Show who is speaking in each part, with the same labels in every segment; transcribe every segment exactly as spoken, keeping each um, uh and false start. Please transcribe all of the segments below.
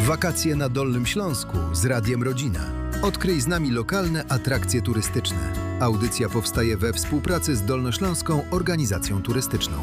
Speaker 1: Wakacje na Dolnym Śląsku z Radiem Rodzina. Odkryj z nami lokalne atrakcje turystyczne. Audycja powstaje we współpracy z Dolnośląską Organizacją Turystyczną.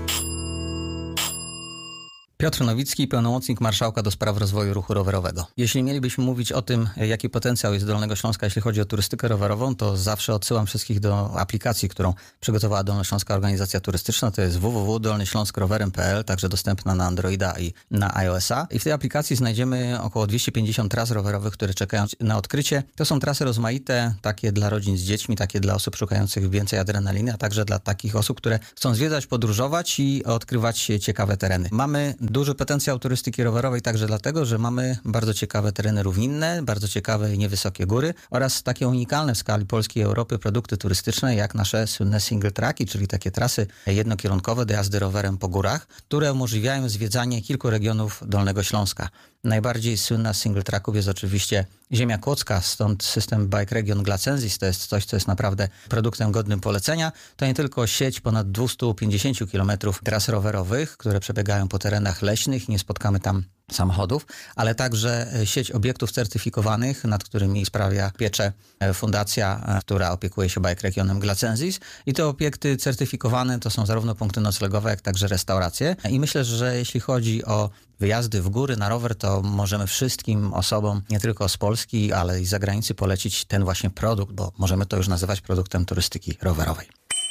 Speaker 2: Piotr Nowicki, pełnomocnik marszałka do spraw rozwoju ruchu rowerowego. Jeśli mielibyśmy mówić o tym, jaki potencjał jest Dolnego Śląska, jeśli chodzi o turystykę rowerową, to zawsze odsyłam wszystkich do aplikacji, którą przygotowała Dolnośląska Organizacja Turystyczna. To jest w w w kropka dolny śląsk rowerem kropka p l, także dostępna na Androida i na iOS-a. I w tej aplikacji znajdziemy około dwieście pięćdziesiąt tras rowerowych, które czekają na odkrycie. To są trasy rozmaite, takie dla rodzin z dziećmi, takie dla osób szukających więcej adrenaliny, a także dla takich osób, które chcą zwiedzać, podróżować i odkrywać ciekawe tereny. Mamy duży potencjał turystyki rowerowej także dlatego, że mamy bardzo ciekawe tereny równinne, bardzo ciekawe i niewysokie góry oraz takie unikalne w skali Polski i Europy produkty turystyczne, jak nasze słynne single tracki, czyli takie trasy jednokierunkowe do jazdy rowerem po górach, które umożliwiają zwiedzanie kilku regionów Dolnego Śląska. Najbardziej słynna z single tracków jest oczywiście Ziemia Kłodzka, stąd system Bike Region Glacensis. To jest coś, co jest naprawdę produktem godnym polecenia. To nie tylko sieć ponad dwieście pięćdziesiąt kilometrów tras rowerowych, które przebiegają po terenach leśnych, nie spotkamy tam samochodów, ale także sieć obiektów certyfikowanych, nad którymi sprawia pieczę fundacja, która opiekuje się Bike Regionem Glacensis. I te obiekty certyfikowane to są zarówno punkty noclegowe, jak także restauracje. I myślę, że jeśli chodzi o wyjazdy w góry na rower, to możemy wszystkim osobom, nie tylko z Polski, ale i z zagranicy polecić ten właśnie produkt, bo możemy to już nazywać produktem turystyki rowerowej.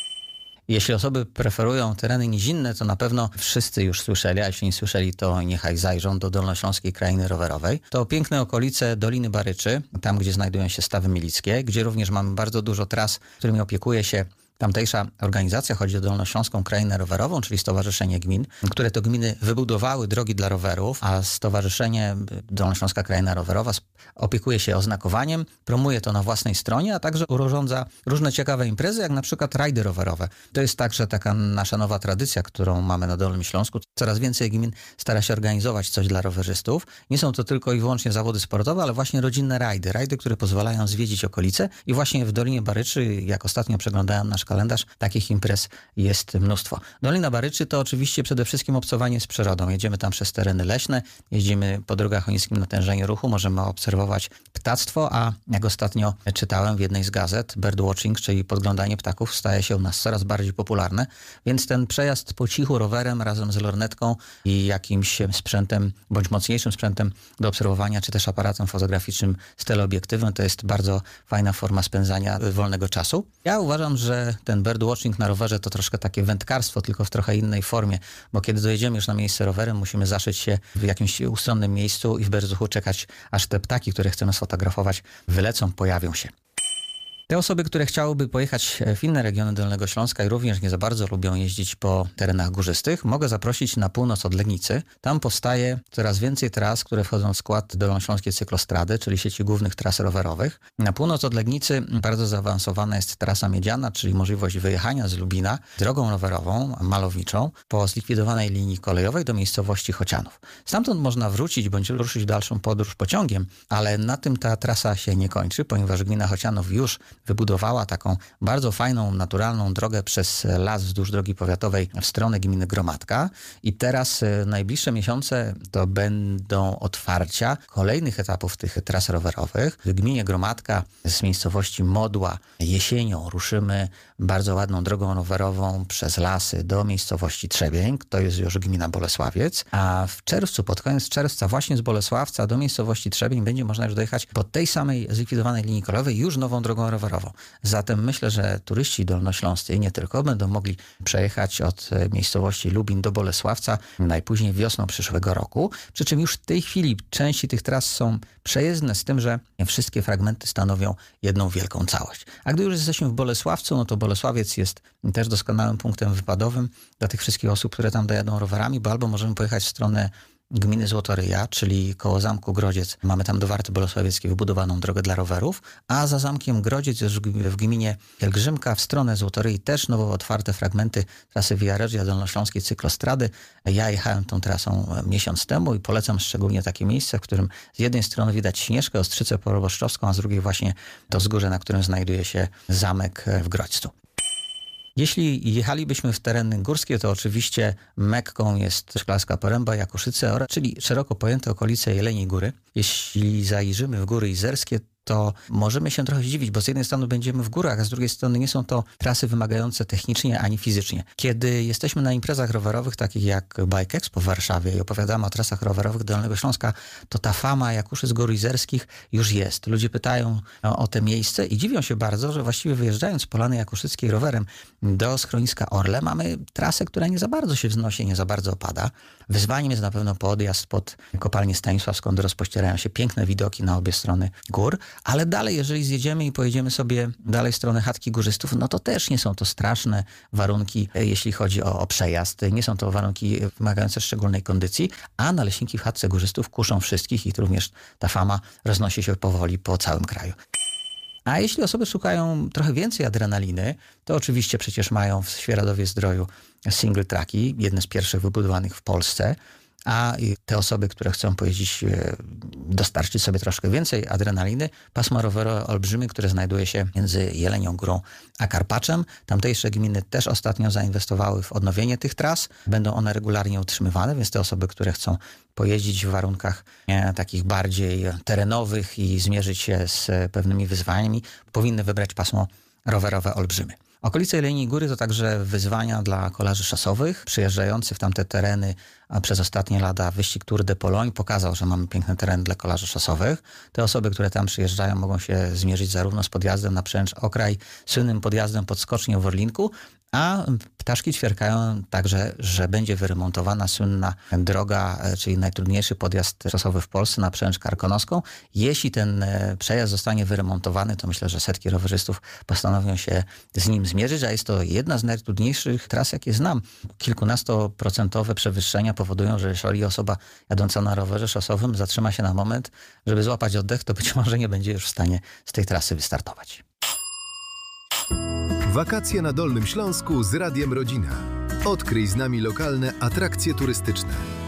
Speaker 2: Jeśli osoby preferują tereny nizinne, to na pewno wszyscy już słyszeli, a jeśli nie słyszeli, to niechaj zajrzą do Dolnośląskiej Krainy Rowerowej. To piękne okolice Doliny Baryczy, tam gdzie znajdują się Stawy Milickie, gdzie również mamy bardzo dużo tras, którymi opiekuje się tamtejsza organizacja. Chodzi o Dolnośląską Krainę Rowerową, czyli Stowarzyszenie Gmin, które to gminy wybudowały drogi dla rowerów, a Stowarzyszenie Dolnośląska Kraina Rowerowa opiekuje się oznakowaniem, promuje to na własnej stronie, a także urządza różne ciekawe imprezy, jak na przykład rajdy rowerowe. To jest także taka nasza nowa tradycja, którą mamy na Dolnym Śląsku. Coraz więcej gmin stara się organizować coś dla rowerzystów. Nie są to tylko i wyłącznie zawody sportowe, ale właśnie rodzinne rajdy. Rajdy, które pozwalają zwiedzić okolice i właśnie w Dolinie Baryczy, jak ostatnio przeglądałem nasz kalendarz, takich imprez jest mnóstwo. Dolina Baryczy to oczywiście przede wszystkim obcowanie z przyrodą. Jedziemy tam przez tereny leśne, jeździmy po drogach o niskim natężeniu ruchu, możemy obserwować ptactwo, a jak ostatnio czytałem w jednej z gazet, birdwatching, czyli podglądanie ptaków, staje się u nas coraz bardziej popularne, więc ten przejazd po cichu rowerem razem z lornetką i jakimś sprzętem, bądź mocniejszym sprzętem do obserwowania, czy też aparatem fotograficznym z teleobiektywem, to jest bardzo fajna forma spędzania wolnego czasu. Ja uważam, że ten birdwatching na rowerze to troszkę takie wędkarstwo, tylko w trochę innej formie, bo kiedy dojedziemy już na miejsce rowerem, musimy zaszyć się w jakimś ustronnym miejscu i w bezruchu czekać, aż te ptaki, które chcemy sfotografować, wylecą, pojawią się. Te osoby, które chciałyby pojechać w inne regiony Dolnego Śląska i również nie za bardzo lubią jeździć po terenach górzystych, mogę zaprosić na północ od Legnicy. Tam powstaje coraz więcej tras, które wchodzą w skład Dolnośląskiej Cyklostrady, czyli sieci głównych tras rowerowych. Na północ od Legnicy bardzo zaawansowana jest trasa miedziana, czyli możliwość wyjechania z Lubina drogą rowerową, malowniczą, po zlikwidowanej linii kolejowej do miejscowości Chocianów. Stamtąd można wrócić bądź ruszyć w dalszą podróż pociągiem, ale na tym ta trasa się nie kończy, ponieważ gmina Chocianów już wybudowała taką bardzo fajną, naturalną drogę przez las wzdłuż drogi powiatowej w stronę gminy Gromadka i teraz najbliższe miesiące to będą otwarcia kolejnych etapów tych tras rowerowych. W gminie Gromadka z miejscowości Modła jesienią ruszymy bardzo ładną drogą rowerową przez lasy do miejscowości Trzebień, to jest już gmina Bolesławiec, a w czerwcu, pod koniec czerwca właśnie z Bolesławca do miejscowości Trzebień będzie można już dojechać po tej samej zlikwidowanej linii kolejowej już nową drogą rowerową. Zatem myślę, że turyści dolnośląscy i nie tylko będą mogli przejechać od miejscowości Lubin do Bolesławca najpóźniej wiosną przyszłego roku. Przy czym już w tej chwili części tych tras są przejezdne z tym, że wszystkie fragmenty stanowią jedną wielką całość. A gdy już jesteśmy w Bolesławcu, no to Bolesławiec jest też doskonałym punktem wypadowym dla tych wszystkich osób, które tam dojadą rowerami, bo albo możemy pojechać w stronę gminy Złotoryja, czyli koło Zamku Grodziec. Mamy tam do Warty Bolesławieckiej wybudowaną drogę dla rowerów, a za Zamkiem Grodziec już w gminie Pielgrzymka w stronę Złotoryi też nowo otwarte fragmenty trasy Via Regia Dolnośląskiej Cyklostrady. Ja jechałem tą trasą miesiąc temu i polecam szczególnie takie miejsce, w którym z jednej strony widać Śnieżkę, Ostrzycę Poroboszczowską, a z drugiej właśnie to wzgórze, na którym znajduje się zamek w Grodźcu. Jeśli jechalibyśmy w tereny górskie, to oczywiście Mekką jest Szklarska Poręba, Jakuszyce, czyli szeroko pojęte okolice Jeleniej Góry. Jeśli zajrzymy w Góry Izerskie, to możemy się trochę zdziwić, bo z jednej strony będziemy w górach, a z drugiej strony nie są to trasy wymagające technicznie ani fizycznie. Kiedy jesteśmy na imprezach rowerowych, takich jak Bike Expo w Warszawie i opowiadamy o trasach rowerowych Dolnego Śląska, to ta fama Jakuszyc Gór Izerskich już jest. Ludzie pytają o, o te miejsce i dziwią się bardzo, że właściwie wyjeżdżając z Polany Jakuszyckiej rowerem do schroniska Orle, mamy trasę, która nie za bardzo się wznosi, nie za bardzo opada. Wyzwaniem jest na pewno podjazd pod kopalnię Stanisław, skąd rozpościerają się piękne widoki na obie strony gór. Ale dalej, jeżeli zjedziemy i pojedziemy sobie dalej w stronę Chatki Górzystów, no to też nie są to straszne warunki, jeśli chodzi o, o przejazd. Nie są to warunki wymagające szczególnej kondycji, a naleśniki w Chatce Górzystów kuszą wszystkich i również ta fama roznosi się powoli po całym kraju. A jeśli osoby szukają trochę więcej adrenaliny, to oczywiście przecież mają w Świeradowie-Zdroju single tracki, jedne z pierwszych wybudowanych w Polsce. A te osoby, które chcą pojeździć, dostarczyć sobie troszkę więcej adrenaliny, pasmo rowerowe Olbrzymy, które znajduje się między Jelenią Górą a Karpaczem. Tamtejsze gminy też ostatnio zainwestowały w odnowienie tych tras. Będą one regularnie utrzymywane, więc te osoby, które chcą pojeździć w warunkach nie, takich bardziej terenowych i zmierzyć się z pewnymi wyzwaniami, powinny wybrać pasmo rowerowe Olbrzymy. Okolice Jeleniej Góry to także wyzwania dla kolarzy szosowych. Przyjeżdżający w tamte tereny, a przez ostatnie lata wyścig Tour de Pologne pokazał, że mamy piękne tereny dla kolarzy szosowych. Te osoby, które tam przyjeżdżają, mogą się zmierzyć zarówno z podjazdem na Przęcz Okraj, słynnym podjazdem pod skocznią w Orlinku, a ptaszki ćwierkają także, że będzie wyremontowana słynna droga, czyli najtrudniejszy podjazd szosowy w Polsce na Przęcz Karkonoską. Jeśli ten przejazd zostanie wyremontowany, to myślę, że setki rowerzystów postanowią się z nim zmierzyć, a jest to jedna z najtrudniejszych tras, jakie znam. Kilkunastoprocentowe przewyższenia powodują, że jeżeli osoba jadąca na rowerze szosowym zatrzyma się na moment, żeby złapać oddech, to być może nie będzie już w stanie z tej trasy wystartować.
Speaker 1: Wakacje na Dolnym Śląsku z Radiem Rodzina. Odkryj z nami lokalne atrakcje turystyczne.